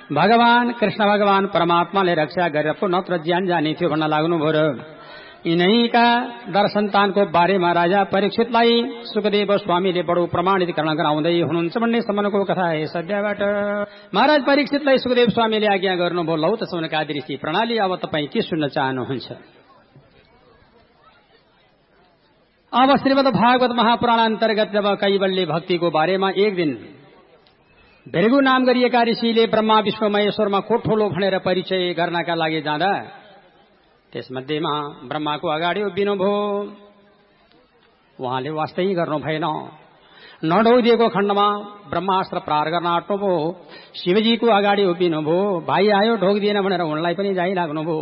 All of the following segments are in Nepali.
भगवान कृष्ण भगवान परमात्माले रक्षा गरेर पो नत्र ज्यान जाने थियो भन्न लाग्नुभयो र यिनैका दर्शनतानको बारेमा राजा परीक्षितलाई सुखदेव स्वामीले बडो प्रमाणितकरण गराउँदै हुनुहुन्छ भन्ने सम्मको कथा है सद्यबाट। महाराज परीक्षितलाई सुखदेव स्वामीले आज्ञा गर्नुभयो, लौ त सुनका दृष्टि प्रणाली, अब तपाईँ के सुन्न चाहनुहुन्छ? अब श्रीमद् भागवत महापुराण अन्तर्गत जब कैवल्य भक्तिको बारेमा एक दिन भेरगु नाम गरिएका ऋषिले ब्रह्मा विष्णु महेश्वरमा को ठूलो भनेर परिचय गर्नका लागि जाँदा त्यसमध्येमा ब्रह्माको अगाडि उभिनुभयो। उहाँले वास्तै गर्नु भएन। नढौदिएको खण्डमा ब्रह्मास्त्र प्रहार गर्न आँट्नुभयो। शिवजीको अगाडि उभिनुभयो। भाइ आयो ढोक दिएन भनेर उनलाई पनि जाइ लाग्नुभयो।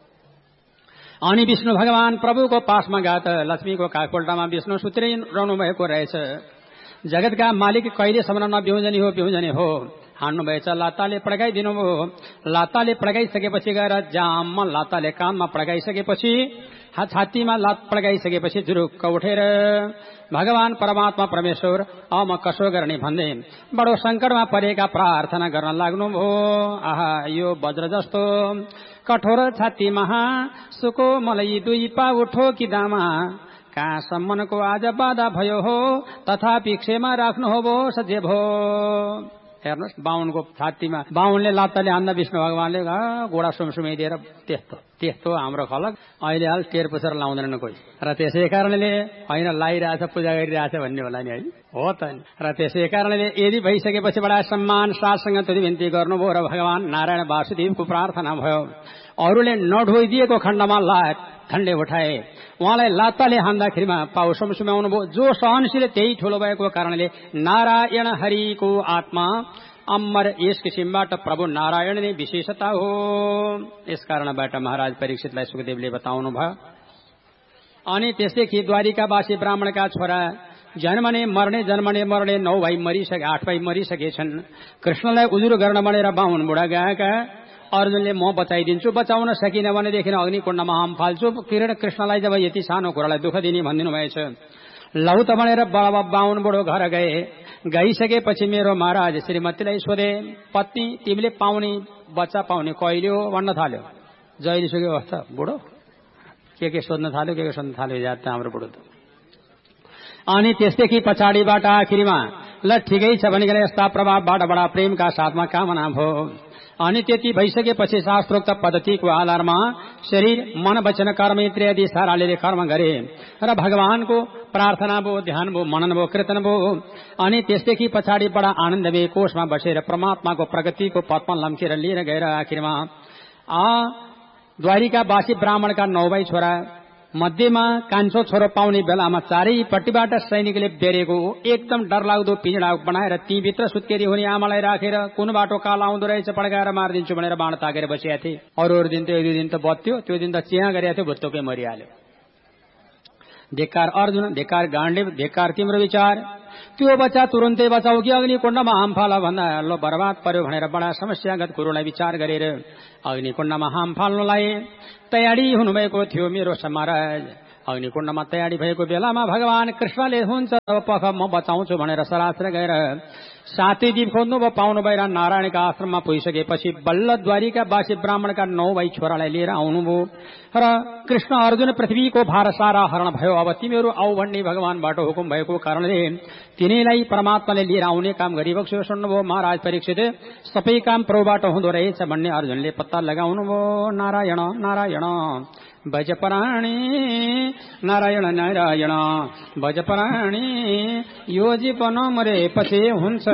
अनि विष्णु भगवान प्रभुको पासमा गए त लक्ष्मीको काखपल्टामा विष्णु सुतिरहनु भएको रहेछ। जगतका मालिक कहिलेसम्म नबिउजनी हो हान्नुभएछ। लाताले पड्काइदिनु भयो। लाताले पड्काइसकेपछि गएर जाममा लाताले कानमा पड्काइसकेपछि छातीमा लात पड्काइसकेपछि जुरुक्क उठेर भगवान परमात्मा परमेश्वर अब म कसो गर्ने भन्दै बडो संकटमा परेका प्रार्थना गर्न लाग्नुभयो। आहा, यो वज्र जस्तो कठोर छातीमा सुको मलाई दुई पा उठो कि दामा, कहाँसम्मको आज बाधा भयो हो तथापि क्षेमा राख्नु हो भो सजे भो। हेर्नुहोस्, बाहुनको छातीमा बाहुनले लात्ताले हान्दा विष्णु भगवानले गोडा सुमसुमाइदिएर त्यस्तो हाम्रो खलक अहिले हाल टेर पुछर लाउँदैनन् कोही। र त्यसै कारणले होइन लाइरहेछ पूजा गरिरहेछ भन्ने होला नि है, हो त नि। र त्यसै कारणले यदि भइसकेपछि बडा सम्मान साथसँग तुरी बिन्ती गर्नुभयो र भगवान नारायण वासुदेवको प्रार्थना भयो। अरूले नढोइदिएको खण्डमा लात ठण्डे उठाए। उहाँलाई लात्ताले हान्दाखेरिमा पाउ सुमसुमाउनु भयो। जो सहनशील त्यही ठूलो भएको कारणले नारायण हरिको आत्मा अमर यस किसिमबाट प्रभु नारायण नै विशेषता हो। यस कारणबाट महाराज परीक्षितलाई सुखदेवले बताउनु भयो। अनि त्यसदेखि द्वारिकावासी ब्राह्मणका छोरा जन्मने मर्ने 9 भाइ मरिसके 8 भाइ मरिसकेछन्। कृष्णलाई उजुर गर्न भनेर बाहुन बुढा गएका अर्जुनले म बचाइदिन्छु, बचाउन सकिन भनेदेखि अग्निकुण्डमा हम फाल्छु। किरण कृष्णलाई जब यति सानो कुरालाई दुःख दिने भनिदिनु भएछ। लौ त भनेर बाहुन बुढो घर गइसकेपछि मेरो महाराज श्रीमतीलाई सोधे, पत्नी तिमीले पाउने बच्चा पाउने कहिले हो भन्न थाल्यो। जहिले सुकै अवस्था बुढो के सोध्न थाल्यो, के सोध्न थाल्यो जात हाम्रो बुढो त। अनि त्यसदेखि पछाडिबाट आखिरीमा ल ठिकै छ भनिकन यस्ता प्रभावबाट बडा प्रेमका साथमा कामना भयो। अनि त्यति भइसकेपछि शास्त्रोक्त पद्धतिको आधारमा शरीर मन वचन कर्म इत्यादि साराले कर्म गरे र भगवानको प्रार्थना भयो, ध्यान भयो, मनन भयो, कीर्तन भयो। अनि त्यसदेखि पछाडि बडा आनन्दमय कोषमा बसेर परमात्माको प्रगतिको पथमा लम्केर लिएर गएर आखिरमा द्वारिकावासी ब्राह्मणका 9 भाइ छोरा मध्येमा कान्छो छोरो पाउने बेलामा चारैपट्टिबाट सैनिकले बेरेको एकदम डरलाग्दो पिंजडा बनाएर तीभित्र सुत्केरी हुने आमालाई राखेर कुन बाटो काल आउँदो रहेछ पड्काएर मारिदिन्छु भनेर बाण ताकेर बसेका थिए। अरू दिन त एक दुई दिन त बत्यो, त्यो दिन त चिया गरेको थियो, भुत्तोकै मरिहाल्यो। धिक्कार अर्जुन, धिक्कार गाण्डीव, धिक्कार तिम्रो विचार। त्यो बच्चा तुरुन्तै बचाऊ कि अग्निकुण्डमा हाम फाल भन्दा लो बर्बाद पर्यो भनेर बडा समस्यागत कुरोलाई विचार गरेर अग्निकुण्डमा हाम फाल्नलाई तयारी हुनुभएको थियो मेरो महाराज। अग्निकुण्डमा तयारी भएको बेलामा भगवान कृष्णले हुन्छ पख म बचाउँछु भनेर सरासर गएर 7 दिन खोज्नुभयो, पाउनु भएर नारायणका आश्रममा पुगिसकेपछि बल्ल द्वारिकावासी ब्राह्मणका 9 भाइ छोरालाई लिएर आउनुभयो र कृष्ण अर्जुन पृथ्वीको भार सारा हरण भयो। अब तिमीहरू आऊ भन्ने भगवानबाट हुकुम भएको कारणले तिनीलाई परमात्माले लिएर आउने काम गरिबक्स्यो। सुन्नुभयो महाराज परीक्षित, सबै काम प्रभुबाट हुँदो रहेछ भन्ने अर्जुनले पत्ता लगाउनुभयो। नारायण नारायण भजपराणी, नारायण नारायण भजपराणी, यो जीवन मरेपछि हुन्छ